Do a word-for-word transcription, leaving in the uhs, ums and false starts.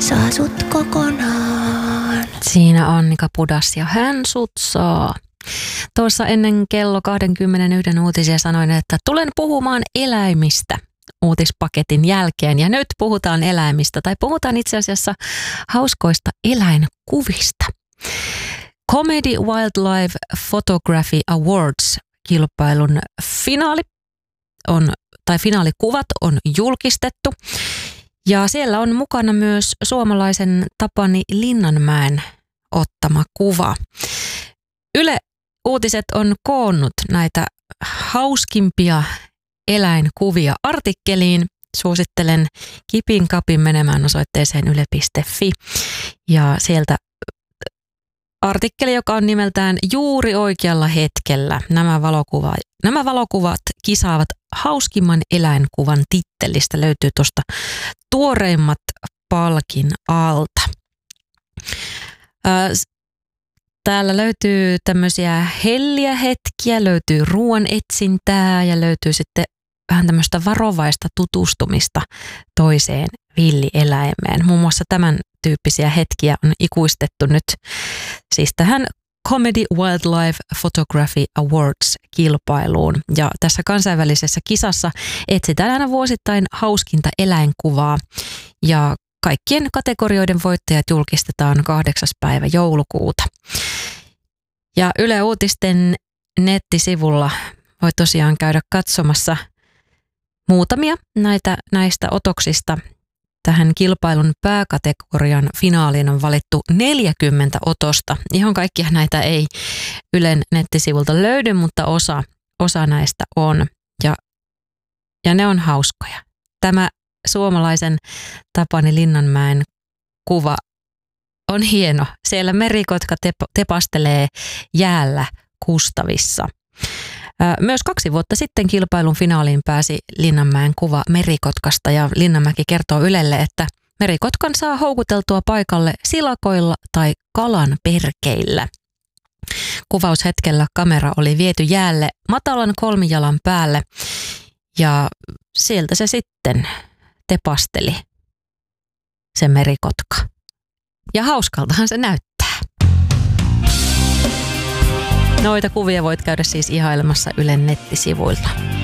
saa sut kokonaan. Siinä Annika Pudas ja hän sut saa. Tuossa ennen kello kaksikymmentäyksi uutisia sanoin, että tulen puhumaan eläimistä uutispaketin jälkeen. Ja nyt puhutaan eläimistä, tai puhutaan itse asiassa hauskoista eläinkuvista. Comedy Wildlife Photography Awards-kilpailun finaali on, tai finaalikuvat on julkistettu. Ja siellä on mukana myös suomalaisen Tapani Linnanmäen ottama kuva. Yle Uutiset on koonnut näitä hauskimpia eläinkuvia artikkeliin. Suosittelen kipin kapin menemään osoitteeseen yle piste fi. Ja sieltä artikkeli, joka on nimeltään Juuri oikealla hetkellä. Nämä, valokuva, nämä valokuvat kisaavat hauskimman eläinkuvan tittelistä. Löytyy tuosta tuoreimmat palkin alta. Täällä löytyy tämmöisiä helliä hetkiä, löytyy ruoan etsintää ja löytyy sitten vähän tämmöistä varovaista tutustumista toiseen villieläimeen. Muun muassa tämän tyyppisiä hetkiä on ikuistettu nyt siis tähän Comedy Wildlife Photography Awards-kilpailuun. Ja tässä kansainvälisessä kisassa etsitään aina vuosittain hauskinta eläinkuvaa ja kaikkien kategorioiden voittajat julkistetaan kahdeksas päivä joulukuuta. Ja Yle Uutisten nettisivulla voi tosiaan käydä katsomassa muutamia näitä, näistä otoksista. Tähän kilpailun pääkategorian finaaliin on valittu neljäkymmentä otosta. Ihan kaikkia näitä ei Ylen nettisivulta löydy, mutta osa, osa näistä on. Ja, ja ne on hauskoja. Tämä suomalaisen Tapani Linnanmäen kuva on hieno. Siellä merikotka tep- tepastelee jäällä Kustavissa. Myös kaksi vuotta sitten kilpailun finaaliin pääsi Linnanmäen kuva merikotkasta ja Linnanmäki kertoo Ylelle, että merikotkan saa houkuteltua paikalle silakoilla tai kalan perkeillä. Kuvaushetkellä kamera oli viety jäälle matalan kolmijalan päälle ja sieltä se sitten tepasteli se merikotka. Ja hauskaltahan se näyttää. Noita kuvia voit käydä siis ihailemassa Ylen nettisivuilla.